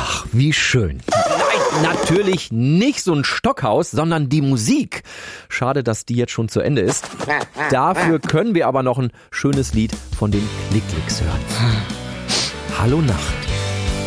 Ach, wie schön. Nein, natürlich nicht so ein Stockhaus, sondern die Musik. Schade, dass die jetzt schon zu Ende ist. Dafür können wir aber noch ein schönes Lied von den Klick-Klicks hören. Hallo Nacht.